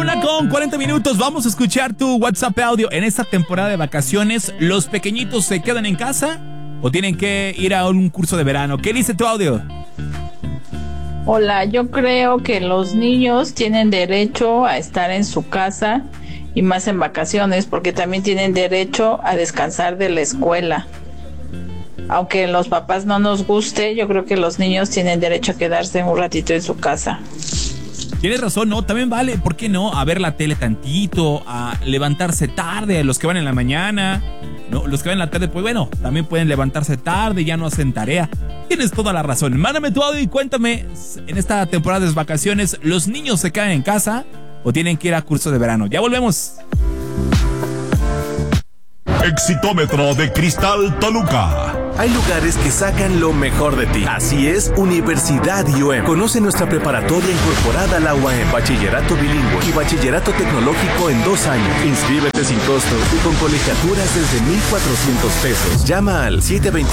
1:40 Vamos a escuchar tu WhatsApp audio. En esta temporada de vacaciones, ¿los pequeñitos se quedan en casa o tienen que ir a un curso de verano? ¿Qué dice tu audio? Hola, yo creo que los niños tienen derecho a estar en su casa y más en vacaciones, porque también tienen derecho a descansar de la escuela. Aunque los papás no nos guste, yo creo que los niños tienen derecho a quedarse un ratito en su casa. Tienes razón, ¿no? También vale, ¿por qué no? A ver la tele tantito, a levantarse tarde, los que van en la mañana, ¿no? Los que van en la tarde, pues bueno, también pueden levantarse tarde, ya no hacen tarea. Tienes toda la razón. Mándame tu audio y cuéntame, en esta temporada de vacaciones, ¿los niños se quedan en casa o tienen que ir a curso de verano? Ya volvemos. Exitómetro de Cristal Toluca. Hay lugares que sacan lo mejor de ti. Así es, Universidad IUM. Conoce nuestra preparatoria incorporada a la UAM, bachillerato bilingüe y bachillerato tecnológico en 2 años. Inscríbete sin costo y con colegiaturas desde 1,400 pesos. Llama al 722-262-4878.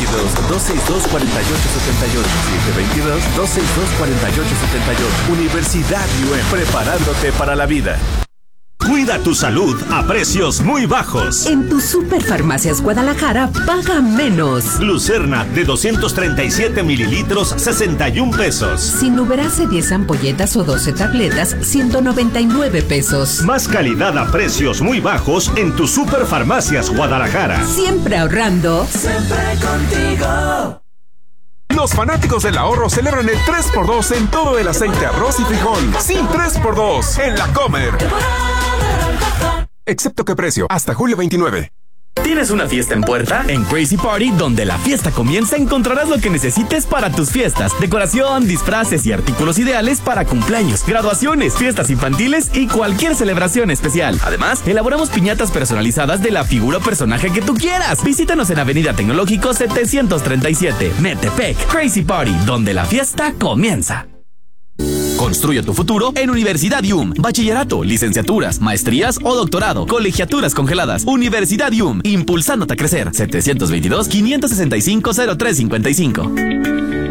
722-262-4878. Universidad IUM, preparándote para la vida. Cuida tu salud a precios muy bajos. En tu Superfarmacias Guadalajara, paga menos. Glucerna de 237 mililitros, 61 pesos. Sinuberase 10 ampolletas o 12 tabletas, 199 pesos. Más calidad a precios muy bajos en tu Superfarmacias Guadalajara. Siempre ahorrando. Siempre contigo. Los fanáticos del ahorro celebran el 3x2 en todo el aceite, arroz y frijol. Sí, 3x2 en La Comer. Excepto que precio, hasta julio 29. ¿Tienes una fiesta en puerta? En Crazy Party, donde la fiesta comienza, encontrarás lo que necesites para tus fiestas. Decoración, disfraces y artículos ideales para cumpleaños, graduaciones, fiestas infantiles y cualquier celebración especial. Además, elaboramos piñatas personalizadas de la figura o personaje que tú quieras. Visítanos en Avenida Tecnológico 737, Metepec. Crazy Party, donde la fiesta comienza. Construye tu futuro en Universidad IUM. Bachillerato, licenciaturas, maestrías o doctorado. Colegiaturas congeladas. Universidad IUM. Impulsándote a crecer. 722-565-0355.